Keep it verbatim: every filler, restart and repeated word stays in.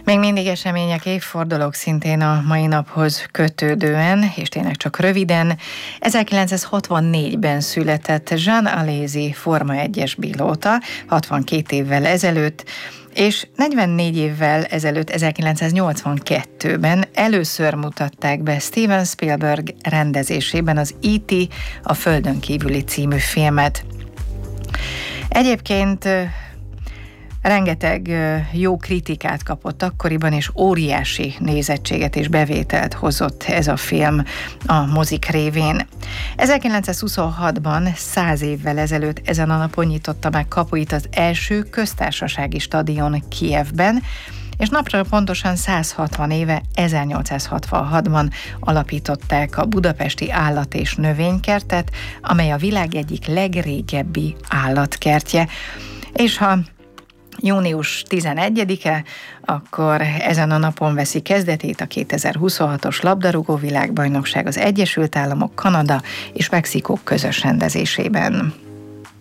Még mindig események, évfordulók szintén a mai naphoz kötődően, és tényleg csak röviden. ezerkilencszázhatvannégyben született Jean Alesi Forma egyes pilóta, hatvankét évvel ezelőtt, és negyvennégy évvel ezelőtt, ezerkilencszáznyolcvankettőben először mutatták be Steven Spielberg rendezésében az é té a Földön kívüli című filmet. Egyébként rengeteg jó kritikát kapott akkoriban, és óriási nézettséget és bevételt hozott ez a film a mozik révén. ezerkilencszázhuszonhatban, száz évvel ezelőtt ezen a napon nyitotta meg kapuit az első köztársasági stadion Kijevben, és napra pontosan száz hatvan éve, ezernyolcszázhatvanhatban alapították a budapesti állat- és növénykertet, amely a világ egyik legrégebbi állatkertje. És ha június tizenegyedike, akkor ezen a napon veszi kezdetét a kétezer-huszonhatos labdarúgó világbajnokság az Egyesült Államok, Kanada és Mexikó közös rendezésében.